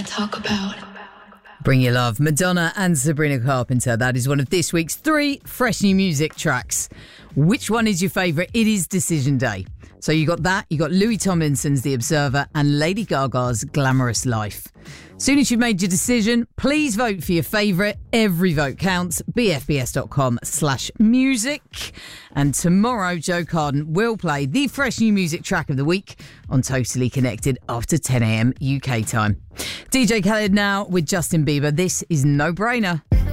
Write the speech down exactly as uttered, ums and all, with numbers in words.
talk about. Bring Your Love, Madonna and Sabrina Carpenter. That is one of this week's three fresh new music tracks. Which one is your favourite? It is Decision Day. So you got that, you got Louis Tomlinson's The Observer and Lady Gaga's Glamorous Life. Soon as you've made your decision, please vote for your favourite. Every vote counts. bfbs.com slash music. And tomorrow, Joe Carden will play the fresh new music track of the week on Totally Connected after ten a.m. U K time. D J Khaled now with Justin Bieber. This is No Brainer.